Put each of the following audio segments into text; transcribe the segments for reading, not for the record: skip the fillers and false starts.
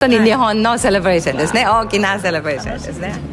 本当に日本のセレブレーションですね。大きなセレブレーションですね。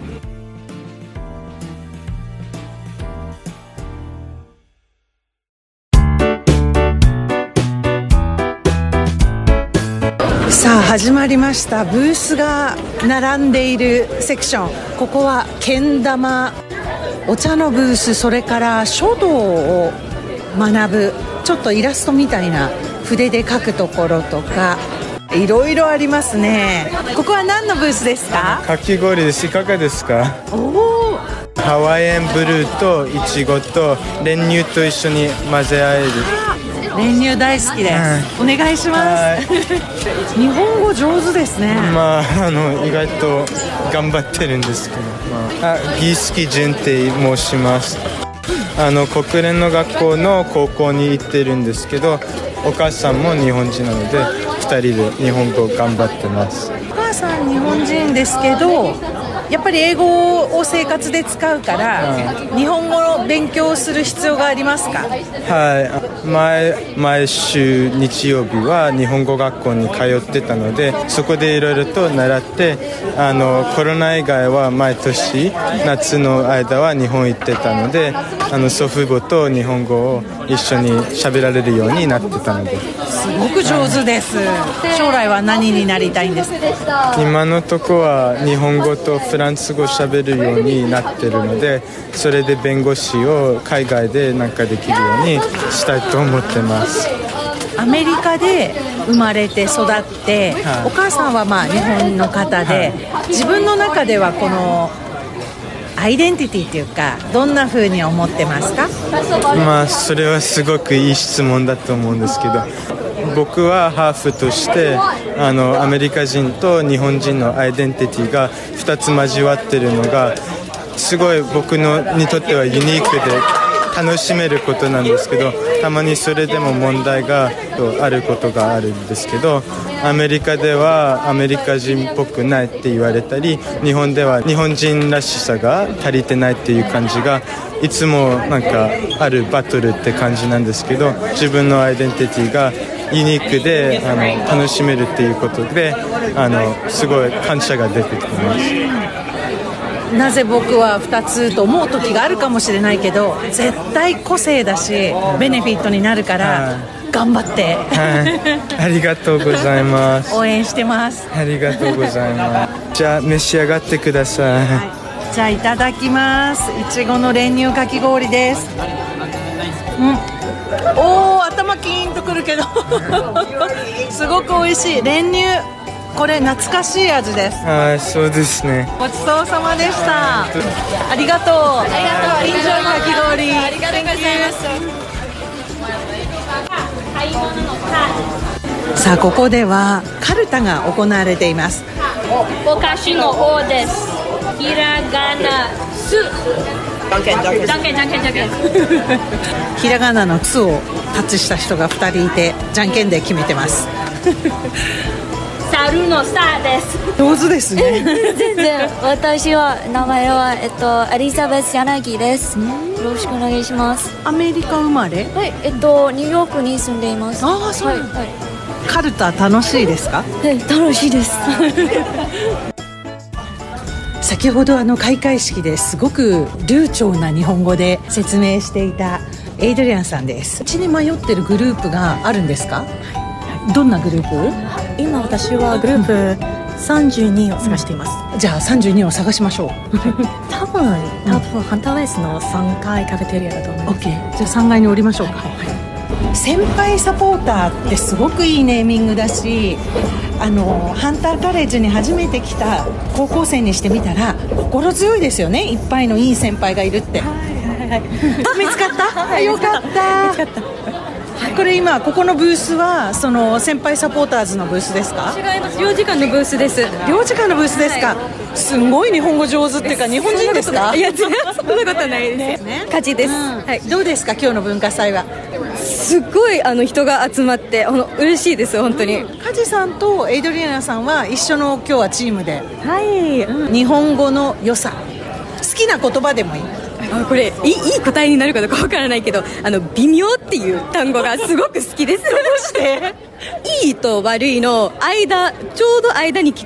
さあ始まりました。ブースが並んでいるセクション、ここはけん玉、お茶のブース、それから書道を学ぶ、ちょっとイラストみたいな筆で描くところとかいろいろありますね。ここは何のブースですか？ かき氷です。いかがですか？ハワイアンブルーとイチゴと練乳と一緒に混ぜ合える。 練乳大好きです、お願いします。日本語上手ですね。 意外と頑張ってるんですけど、ギースキジュンって申します。国連の学校の高校に行ってるんですけど、お母さんも日本人なので2人で日本語頑張ってます。 お母さん日本人ですけど、やっぱり英語を生活で使うから、日本語の勉強をする必要がありますか？ はい、毎週日曜日は日本語学校に通ってたので、そこでいろいろと習って、コロナ以外は毎年夏の間は日本行ってたので、祖父母と日本語を一緒に喋られるようになってたので、 すごく上手です。将来は何になりたいんですか？ 今のとこは日本語とフランス語喋るようになってるので、それで弁護士を海外でなんかできるようにしたいと思ってます。 アメリカで生まれて育って、お母さんは日本の方で、自分の中ではこのアイデンティティっていうか、どんな風に思ってますか？ それはすごくいい質問だと思うんですけど、僕はハーフとしてアメリカ人と日本人のアイデンティティが2つ交わってるのがすごい僕にとってはユニークで楽しめることなんですけど、たまにそれでも問題があることがあるんですけど、アメリカではアメリカ人っぽくないって言われたり、日本では日本人らしさが足りてないっていう感じがいつもなんかあるバトルって感じなんですけど、自分のアイデンティティがユニークで楽しめるっていうことですごい感謝が出てきます。 なぜ僕は2つと思う時があるかもしれないけど、絶対個性だしベネフィットになるから頑張って、 ありがとうございます。 応援してます。 ありがとうございます。じゃあ召し上がってください。 じゃあいただきます。いちごの練乳かき氷です。頭キーンとくるけどすごく美味しい練乳。これ懐かしい味です。 そうですね。 ごちそうさまでした。ありがとう。インジョイかき氷。ありがとうございます。さあここではカルタが行われています。 お菓子の方です。ひらがなす。 ひらがなのつをタッチした人が2人いて、じゃんけんで決めてます。 猿のさです。 上手ですね。 全然。私は名前はエリザベス柳です。よろしくお願いします。 アメリカ生まれ？ はい。ニューヨークに住んでいます。 そう。カルタ楽しいですか？ 楽しいです。 先ほど開会式ですごく流暢な日本語で説明していたエイドリアンさんです。うちに迷ってるグループがあるんですか？どんなグループ？ 今私はグループ32を探しています。 じゃあ32を探しましょう。 多分ハンターウェイスの3階カフェテリアだと思います。 OK、 じゃあ3階に降りましょうか。先輩サポーターってすごくいいネーミングだし、ハンターカレッジに初めて来た高校生にしてみたら心強いですよね。いっぱいのいい先輩がいるって。見つかった？よかった。見つかった。これ今ここのブースはその先輩サポーターズのブースですか？ 違います。領事館のブースです。 領事館のブースですか？すごい日本語上手っていうか、日本人ですか？ いや、そんなことないですね。勝ちです。 どうですか今日の文化祭は？ すっごい人が集まって嬉しいです本当に。 カジさんとエイドリアナさんは一緒の今日はチームで、 はい、 日本語の良さ、好きな言葉でもいい。 これいい答えになるかどうかわからないけど、微妙っていう単語がすごく好きです。どうして？いいと悪いの間、ちょうど間に聞